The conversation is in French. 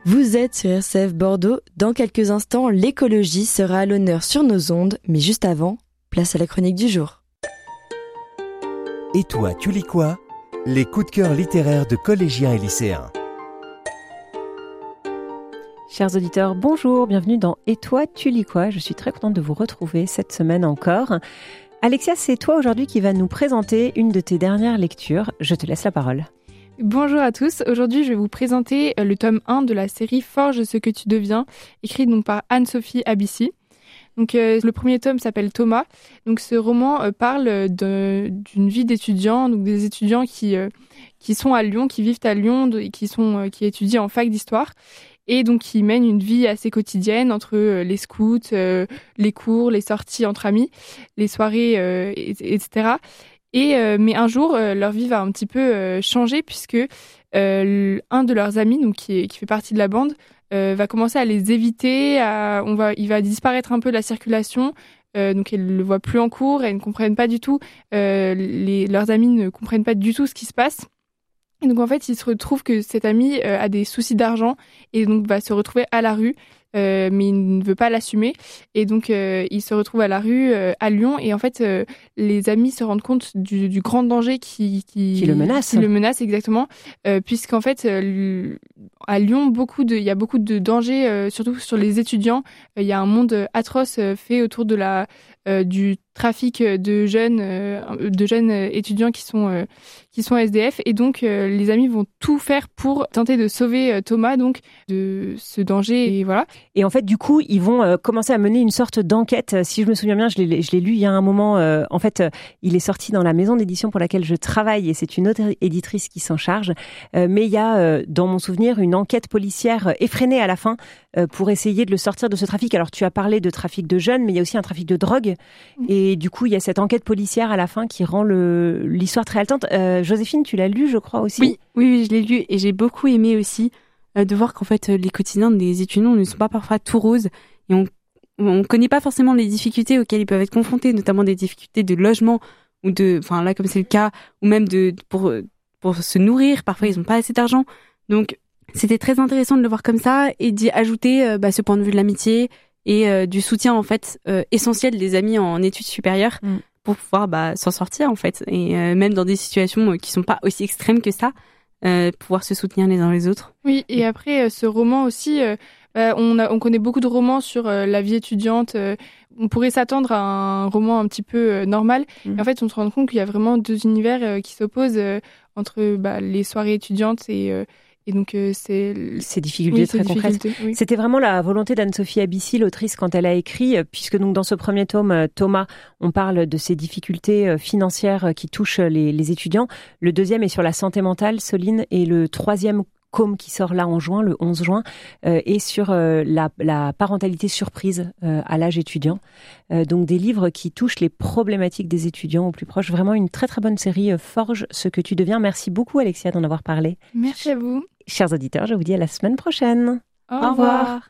Vous êtes sur RCF Bordeaux. Dans quelques instants, l'écologie sera à l'honneur sur nos ondes. Mais juste avant, place à la chronique du jour. Et toi, tu lis quoi ? Les coups de cœur littéraires de collégiens et lycéens. Chers auditeurs, bonjour, bienvenue dans Et toi, tu lis quoi ? Je suis très contente de vous retrouver cette semaine encore. Alexia, c'est toi aujourd'hui qui va nous présenter une de tes dernières lectures. Je te laisse la parole. Bonjour à tous, aujourd'hui je vais vous présenter le tome 1 de la série Forge ce que tu deviens, écrit donc par Anne-Sophie Abissi. Donc le premier tome s'appelle Thomas. Donc ce roman parle d'une vie d'étudiant, donc des étudiants qui sont à Lyon, qui vivent à Lyon et qui étudient en fac d'histoire et donc qui mènent une vie assez quotidienne entre les scouts, les cours, les sorties entre amis, les soirées, etc. Mais un jour, leur vie va un petit peu changer puisque un de leurs amis, donc qui fait partie de la bande, va commencer à les éviter. Il va disparaître un peu de la circulation. Donc elles le voient plus en cours. Elles ne comprennent pas du tout. Leurs amis ne comprennent pas du tout ce qui se passe. Et donc en fait, il se retrouve que cet ami a des soucis d'argent et donc va se retrouver à la rue. Mais il ne veut pas l'assumer et donc il se retrouve à la rue à Lyon et en fait les amis se rendent compte du grand danger qui le menace. Qui le menace exactement puisqu'en fait à Lyon il y a beaucoup de dangers surtout sur les étudiants. Il y a un monde atroce fait autour de du trafic de jeunes étudiants qui sont SDF et donc les amis vont tout faire pour tenter de sauver Thomas donc de ce danger et voilà. Et en fait, du coup, ils vont commencer à mener une sorte d'enquête. Si je me souviens bien, je l'ai lu il y a un moment. En fait, il est sorti dans la maison d'édition pour laquelle je travaille et c'est une autre éditrice qui s'en charge. Mais il y a, dans mon souvenir, une enquête policière effrénée à la fin pour essayer de le sortir de ce trafic. Alors, tu as parlé de trafic de jeunes, mais il y a aussi un trafic de drogue. Et du coup, il y a cette enquête policière à la fin qui rend l'histoire très haletante. Joséphine, tu l'as lu, je crois, aussi ? Oui, je l'ai lu et j'ai beaucoup aimé aussi de voir qu'en fait les quotidiens des étudiants ne sont pas parfois tout roses et on connaît pas forcément les difficultés auxquelles ils peuvent être confrontés, notamment des difficultés de logement ou là comme c'est le cas, ou même pour se nourrir, parfois ils ont pas assez d'argent. Donc c'était très intéressant de le voir comme ça et d'y ajouter ce point de vue de l'amitié et du soutien en fait essentiel des amis en études supérieures pour pouvoir s'en sortir en fait et même dans des situations qui sont pas aussi extrêmes que ça. Pouvoir se soutenir les uns les autres. Oui, et après ce roman aussi, on connaît beaucoup de romans sur la vie étudiante. On pourrait s'attendre à un roman un petit peu normal. Et en fait, on se rend compte qu'il y a vraiment deux univers qui s'opposent entre les soirées étudiantes et donc ces difficultés très concrètes. Oui. C'était vraiment la volonté d'Anne-Sophie Abissi, l'autrice, quand elle a écrit, puisque donc dans ce premier tome, Thomas, on parle de ces difficultés financières qui touchent les étudiants. Le deuxième est sur la santé mentale, Soline, et le troisième qui sort là en juin, le 11 juin, et sur la parentalité surprise à l'âge étudiant. Donc des livres qui touchent les problématiques des étudiants au plus proche. Vraiment une très très bonne série, Forge ce que tu deviens. Merci beaucoup Alexia d'en avoir parlé. Merci à vous. Chers auditeurs, je vous dis à la semaine prochaine. Au revoir.